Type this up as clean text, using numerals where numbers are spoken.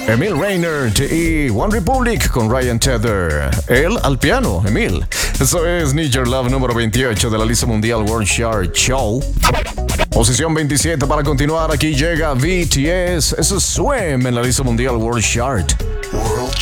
Emil Reinert y One Republic con Ryan Tedder. Él al piano, Emil. Eso es Need Your Love número 28 de la lista mundial World Chart Show. Posición 27 para continuar. Aquí llega BTS. Eso es Swim en la lista mundial World Chart.